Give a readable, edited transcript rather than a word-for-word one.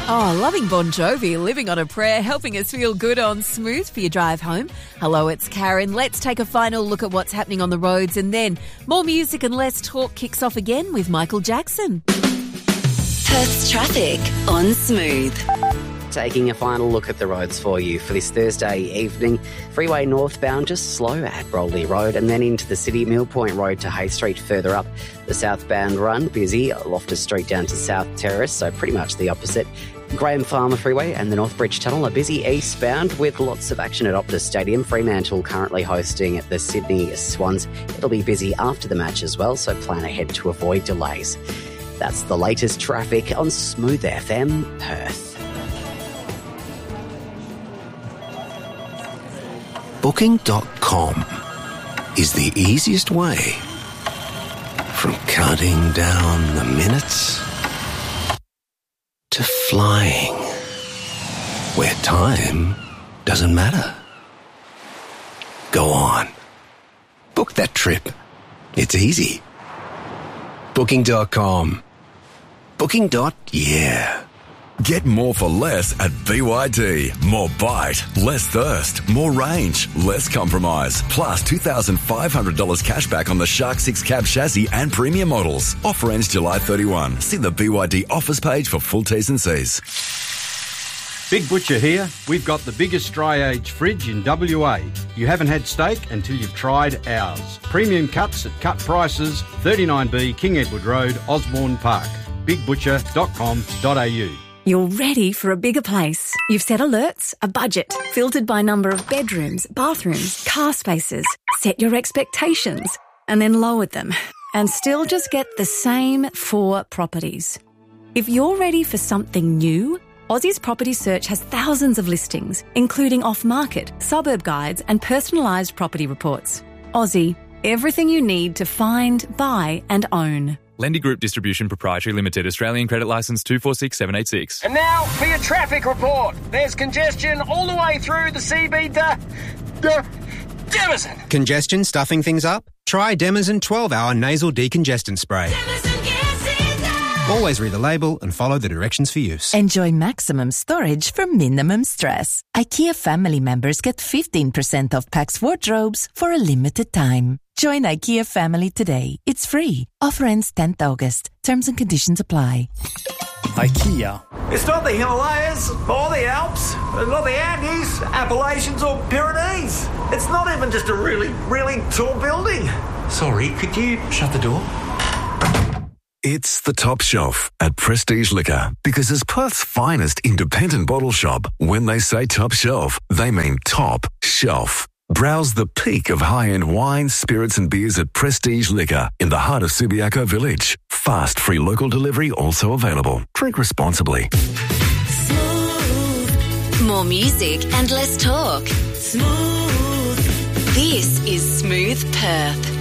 Oh, loving Bon Jovi, living on a prayer, helping us feel good on Smooth for your drive home. Hello, it's Karen. Let's take a final look at what's happening on the roads, and then more music and less talk kicks off again with Michael Jackson. Perth's traffic on Smooth. Taking a final look at the roads for you for this Thursday evening. Freeway northbound just slow at Broley Road and then into the city. Mill Point Road to Hay Street further up. The southbound run busy. Loftus Street down to South Terrace, so pretty much the opposite. Graham Farmer Freeway and the Northbridge Tunnel are busy eastbound with lots of action at Optus Stadium. Fremantle currently hosting the Sydney Swans. It'll be busy after the match as well, so plan ahead to avoid delays. That's the latest traffic on Smooth FM Perth. Booking.com is the easiest way from counting down the minutes to flying where time doesn't matter. Go on. Book that trip. It's easy. Booking.com. Booking.yeah. Get more for less at BYD. More bite, less thirst, more range, less compromise. Plus $2,500 cash back on the Shark 6 cab chassis and premium models. Offer ends July 31. See the BYD offers page for full T's and C's. Big Butcher here. We've got the biggest dry age fridge in WA. You haven't had steak until you've tried ours. Premium cuts at cut prices. 39B King Edward Road, Osborne Park. bigbutcher.com.au. You're ready for a bigger place. You've set alerts, a budget, filtered by number of bedrooms, bathrooms, car spaces, set your expectations, and then lowered them, and still just get the same 4 properties. If you're ready for something new, Aussie's Property Search has thousands of listings, including off-market, suburb guides, and personalised property reports. Aussie, everything you need to find, buy, and own. Lendy Group Distribution Proprietary Limited, Australian Credit Licence 246786. And now for your traffic report. There's congestion all the way through the CB Demazin. Congestion stuffing things up? Try Demazin 12-hour nasal decongestant spray. Always read the label and follow the directions for use. Enjoy maximum storage for minimum stress. IKEA family members get 15% off Pax wardrobes for a limited time. Join IKEA family today. It's free. Offer ends 10th August. Terms and conditions apply. IKEA. It's not the Himalayas or the Alps, not the Andes, Appalachians or Pyrenees. It's not even just a really, really tall building. Sorry, could you shut the door? It's the Top Shelf at Prestige Liquor, because as Perth's finest independent bottle shop, when they say top shelf, they mean top shelf. Browse the peak of high-end wines, spirits and beers at Prestige Liquor in the heart of Subiaco Village. Fast, free local delivery also available. Drink responsibly. Smooth. More music and less talk. Smooth. This is Smooth Perth.